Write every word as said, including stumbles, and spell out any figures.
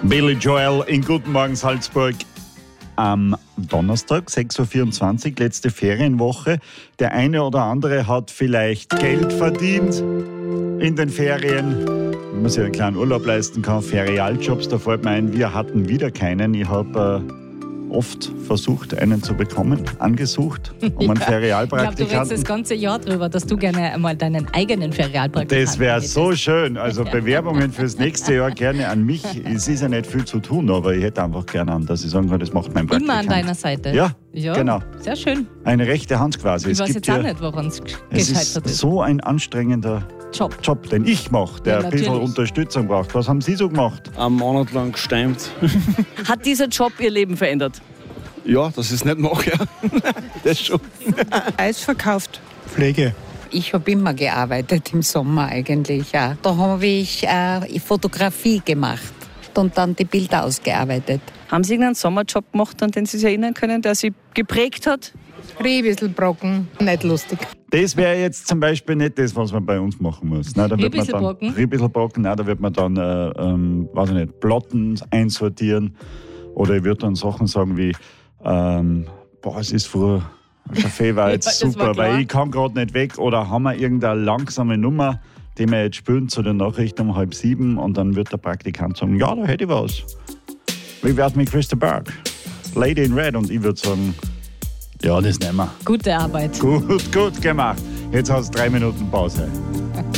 Billy Joel in Guten Morgen Salzburg. Am Donnerstag, sechs Uhr vierundzwanzig, letzte Ferienwoche. Der eine oder andere hat vielleicht Geld verdient in den Ferien, wenn man sich einen kleinen Urlaub leisten kann. Ferialjobs, da fällt mir ein, wir hatten wieder keinen. Ich habe äh, oft versucht, einen zu bekommen, angesucht, um einen ja, Ferialpraktikanten. Ich glaube, du redest das ganze Jahr drüber, dass du gerne einmal deinen eigenen Ferialpraktikanten Das wäre hättest. so schön. Also Bewerbungen fürs nächste Jahr gerne an mich. Es ist ja nicht viel zu tun, aber ich hätte einfach gerne an, dass ich sagen kann, das macht mein Praktikant. Immer an deiner Seite? Ja, ja, genau. Sehr schön. Eine rechte Hand quasi. Ich es weiß gibt jetzt auch ja, nicht, woran es es gescheitert ist ist. so ein anstrengender Job. Job, den ich mache, der Ja, ein bisschen natürlich. Unterstützung braucht. Was haben Sie so gemacht? Einen Monat lang gestemmt. Hat dieser Job Ihr Leben verändert? Ja, das ist nicht mache. Ja. Das schon. Eis verkauft. Pflege. Ich habe immer gearbeitet, im Sommer eigentlich. Ja. Da habe ich äh, Fotografie gemacht und dann die Bilder ausgearbeitet. Haben Sie irgendeinen Sommerjob gemacht, an den Sie sich erinnern können, der Sie geprägt hat? Krieg ein bisschen Brocken, nicht lustig. Das wäre jetzt zum Beispiel nicht das, was man bei uns machen muss. Nein, da wird man dann, Riebisselbrocken? Riebisselbrocken, nein, da wird man dann, äh, ähm, weiß ich nicht, Plotten einsortieren. Oder ich würde dann Sachen sagen wie, ähm, boah, es ist früher, Kaffee war jetzt Ja, das super, war klar. weil ich kann gerade nicht weg. Oder haben wir irgendeine langsame Nummer, die wir jetzt spielen zu den Nachrichten um halb sieben und dann wird der Praktikant sagen, ja, da hätte ich was. Wie wär's mit Christa Berg? Lady in Red. Und ich würde sagen, ja, das nehmen wir. Gute Arbeit. Gut, gut gemacht. Jetzt hast du drei Minuten Pause.